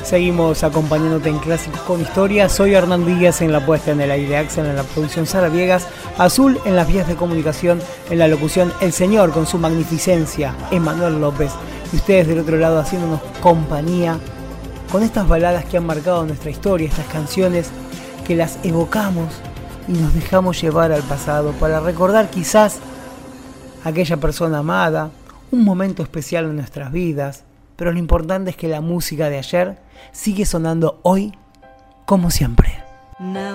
Seguimos acompañándote en Clásicos con Historia. Soy Hernán Díaz en la puesta en el aire, Axel en la producción, Sara Viegas, Azul en las vías de comunicación, en la locución, el señor con su magnificencia, Emanuel López. Y ustedes del otro lado haciéndonos compañía con estas baladas que han marcado nuestra historia, estas canciones que las evocamos y nos dejamos llevar al pasado para recordar quizás aquella persona amada, un momento especial en nuestras vidas. Pero lo importante es que la música de ayer sigue sonando hoy como siempre.